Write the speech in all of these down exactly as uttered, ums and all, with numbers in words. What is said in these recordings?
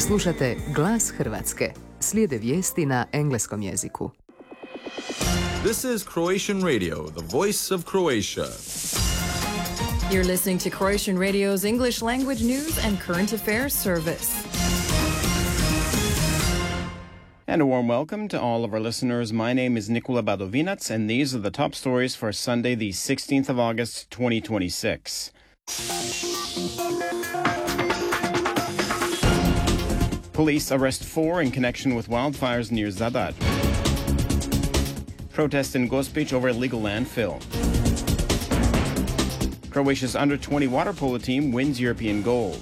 Slušate Glas Hrvatske. Slijede vijesti na engleskom jeziku. This is Croatian Radio, the voice of Croatia. You're listening to Croatian Radio's English language news and current affairs service. And a warm welcome to all of our listeners. My name is Nikola Badovinac, and these are the top stories for Sunday, the sixteenth of August, twenty twenty-six. Police arrest four in connection with wildfires near Zadar. Protest in Gospić over illegal landfill. Croatia's under twenty water polo team wins European gold.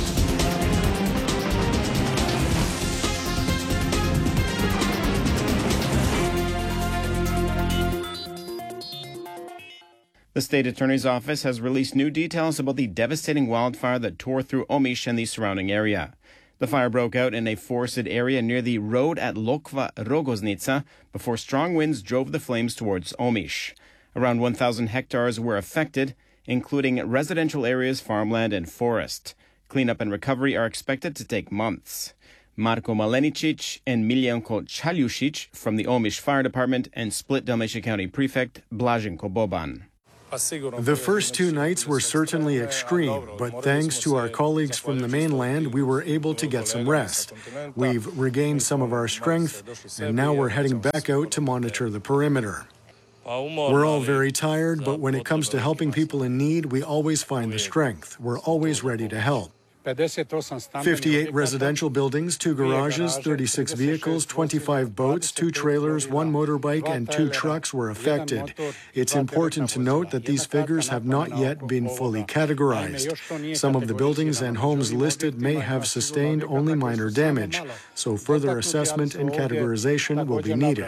The state attorney's office has released new details about the devastating wildfire that tore through Omiš and the surrounding area. The fire broke out in a forested area near the road at Lokva Rogoznica before strong winds drove the flames towards Omiš. Around one thousand hectares were affected, including residential areas, farmland, and forest. Cleanup and recovery are expected to take months. Marko Maleničić and Miljenko Chaljušić from the Omiš Fire Department and Split Dalmatia County Prefect Blaženko Boban. The first two nights were certainly extreme, but thanks to our colleagues from the mainland, we were able to get some rest. We've regained some of our strength, and now we're heading back out to monitor the perimeter. We're all very tired, but when it comes to helping people in need, we always find the strength. We're always ready to help. fifty-eight residential buildings, two garages, thirty-six vehicles, twenty-five boats, two trailers, one motorbike, and two trucks were affected. It's important to note that these figures have not yet been fully categorized. Some of the buildings and homes listed may have sustained only minor damage, so further assessment and categorization will be needed.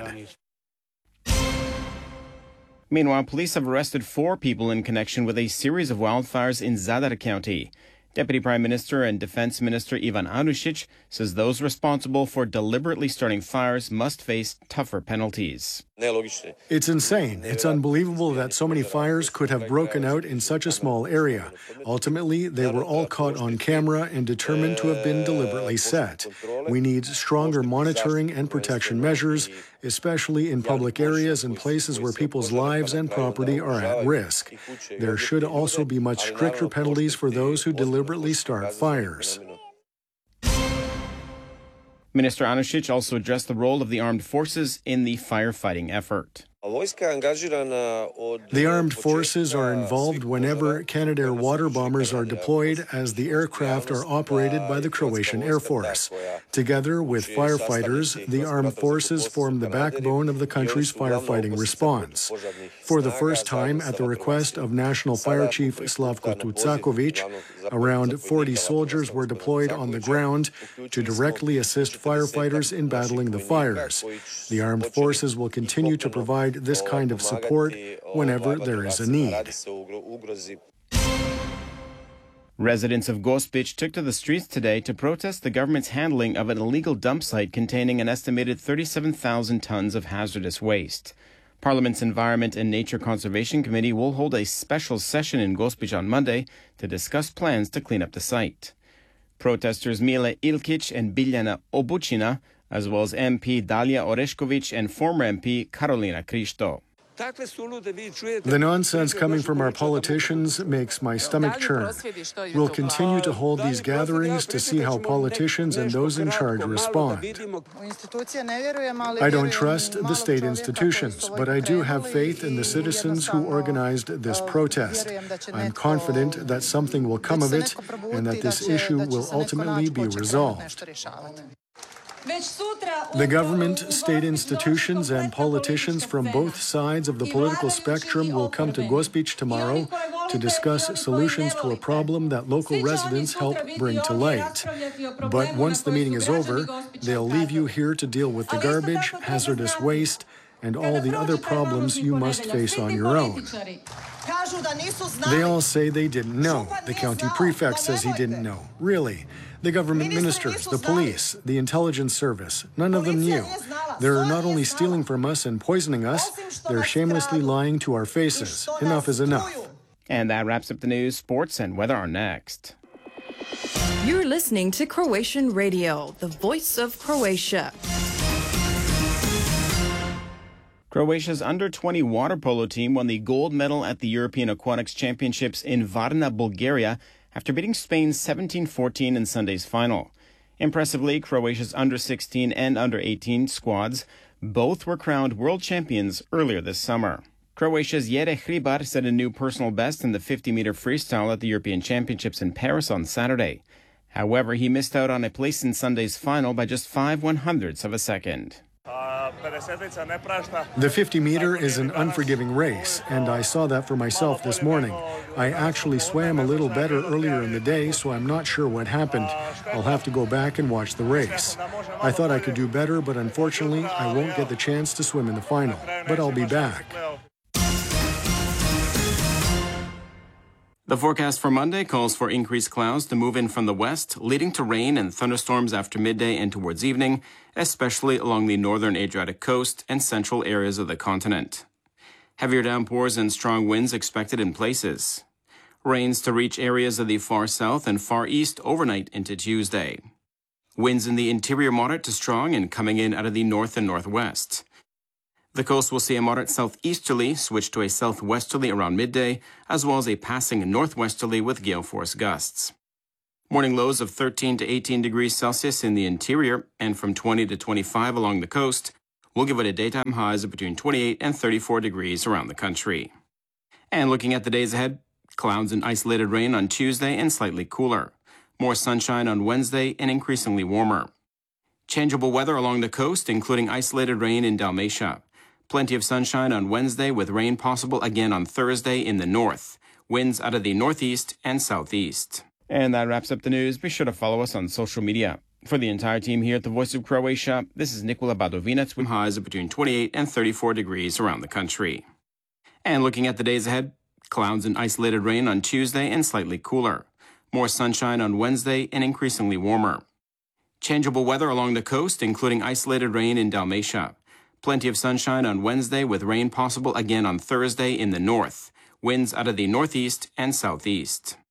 Meanwhile, police have arrested four people in connection with a series of wildfires in Zadar County. Deputy Prime Minister and Defense Minister Ivan Anušić says those responsible for deliberately starting fires must face tougher penalties. It's insane. It's unbelievable that so many fires could have broken out in such a small area. Ultimately, they were all caught on camera and determined to have been deliberately set. We need stronger monitoring and protection measures, especially in public areas and places where people's lives and property are at risk. There should also be much stricter penalties for those who deliberately start fires. Minister Anušić also addressed the role of the armed forces in the firefighting effort. The armed forces are involved whenever Canadair water bombers are deployed, as the aircraft are operated by the Croatian Air Force. Together with firefighters, the armed forces form the backbone of the country's firefighting response. For the first time, at the request of National Fire Chief Slavko Tucakovic, around forty soldiers were deployed on the ground to directly assist firefighters in battling the fires. The armed forces will continue to provide this kind of support whenever there is a need. Residents of Gospić took to the streets today to protest the government's handling of an illegal dump site containing an estimated thirty-seven thousand tons of hazardous waste. Parliament's Environment and Nature Conservation Committee will hold a special session in Gospić on Monday to discuss plans to clean up the site. Protesters Mile Ilkić and Biljana Obućina, as well as M P Dalia Orešković and former M P Karolina Krišto. The nonsense coming from our politicians makes my stomach churn. We'll continue to hold these gatherings to see how politicians and those in charge respond. I don't trust the state institutions, but I do have faith in the citizens who organized this protest. I'm confident that something will come of it and that this issue will ultimately be resolved. The government, state institutions, and politicians from both sides of the political spectrum will come to Gospić tomorrow to discuss solutions to a problem that local residents help bring to light. But once the meeting is over, they'll leave you here to deal with the garbage, hazardous waste, and all the other problems you must face on your own. They all say they didn't know. The county prefect says he didn't know. Really? The government ministers, the police, the intelligence service, none of them knew. They're not only stealing from us and poisoning us, they're shamelessly lying to our faces. Enough is enough. And that wraps up the news. Sports and weather are next. You're listening to Croatian Radio, the voice of Croatia. Croatia's under twenty water polo team won the gold medal at the European Aquatics Championships in Varna, Bulgaria, after beating Spain seventeen fourteen in Sunday's final. Impressively, Croatia's under sixteen and under eighteen squads both were crowned world champions earlier this summer. Croatia's Jere Hribar set a new personal best in the fifty-meter freestyle at the European Championships in Paris on Saturday. However, he missed out on a place in Sunday's final by just five one-hundredths of a second. The fifty meter is an unforgiving race, and I saw that for myself this morning. I actually swam a little better earlier in the day, so I'm not sure what happened. I'll have to go back and watch the race. I thought I could do better, but unfortunately, I won't get the chance to swim in the final. But I'll be back. The forecast for Monday calls for increased clouds to move in from the west, leading to rain and thunderstorms after midday and towards evening, especially along the northern Adriatic coast and central areas of the continent. Heavier downpours and strong winds expected in places. Rains to reach areas of the far south and far east overnight into Tuesday. Winds in the interior moderate to strong and coming in out of the north and northwest. The coast will see a moderate southeasterly switch to a southwesterly around midday, as well as a passing northwesterly with gale force gusts. Morning lows of thirteen to eighteen degrees Celsius in the interior and from twenty to twenty-five along the coast will give it a daytime highs of between twenty-eight and thirty-four degrees around the country. And looking at the days ahead, clouds and isolated rain on Tuesday and slightly cooler. More sunshine on Wednesday and increasingly warmer. Changeable weather along the coast, including isolated rain in Dalmatia. Plenty of sunshine on Wednesday with rain possible again on Thursday in the north. Winds out of the northeast and southeast. And that wraps up the news. Be sure to follow us on social media. For the entire team here at the Voice of Croatia, this is Nikola Badovinac with highs of between twenty-eight and thirty-four degrees around the country. And looking at the days ahead, clouds and isolated rain on Tuesday and slightly cooler. More sunshine on Wednesday and increasingly warmer. Changeable weather along the coast, including isolated rain in Dalmatia. Plenty of sunshine on Wednesday with rain possible again on Thursday in the north. Winds out of the northeast and southeast.